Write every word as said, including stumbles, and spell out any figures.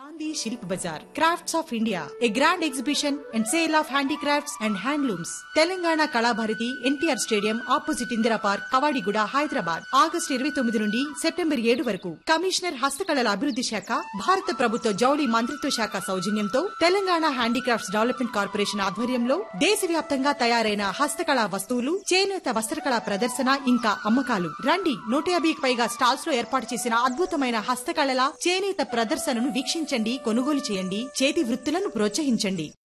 Gandhi Shilp Bazaar, Crafts of India, a grand exhibition and sale of handicrafts and handlooms. Telangana Kalabharathi NTR stadium opposite Indira park Kavadiguda Hyderabad August ఇరవై తొమ్మిది నుండి September ఏడు వరకు. Commissioner హస్తకళల అభివృద్ధి శాఖ భారత ప్రభుత్వ జౌళి మంత్రిత్వ శాఖ సౌజన్యంతో తెలంగాణ హ్యాండీక్రాఫ్ట్స్ డెవలప్మెంట్ కార్పొరేషన్ ఆధ్వర్యంలో దేశవ్యాప్తంగా తయారైన హస్తకళా వస్తువులు, చేనేత వస్త్రకళా ప్రదర్శన ఇంకా అమ్మకాలు. రండి, నూట యాభైకి పైగా స్టాల్స్ లో ఏర్పాటు చేసిన అద్భుతమైన హస్తకళల, చేనేత ప్రదర్శనను వీక్షించండి, కొనుగోలు చేయండి, చేతి వృత్తులను ప్రోత్సహించండి.